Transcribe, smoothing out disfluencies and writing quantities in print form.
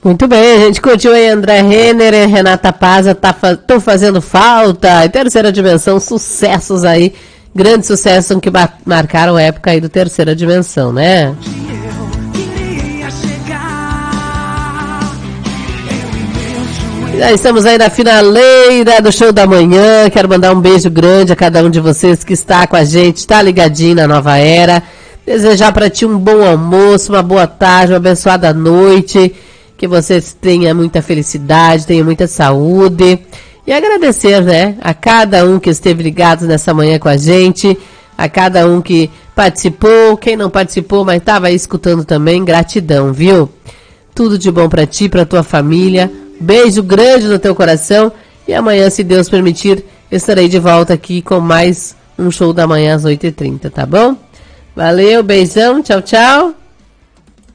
Muito bem, a gente curtiu aí André Renner e Renata Paza, Tô Fazendo Falta, e Terceira Dimensão, sucessos aí, grandes sucessos que marcaram a época aí do Terceira Dimensão, né? Já estamos aí na finaleira do show da manhã, quero mandar um beijo grande a cada um de vocês que está com a gente, está ligadinho na Nova Era, desejar para ti um bom almoço, uma boa tarde, uma abençoada noite, que vocês tenham muita felicidade, tenham muita saúde. E agradecer, né, a cada um que esteve ligado nessa manhã com a gente, a cada um que participou, quem não participou, mas estava aí escutando também, gratidão, viu? Tudo de bom para ti, para tua família. Beijo grande no teu coração. E amanhã, se Deus permitir, estarei de volta aqui com mais um show da manhã às 8h30, tá bom? Valeu, beijão, tchau, tchau.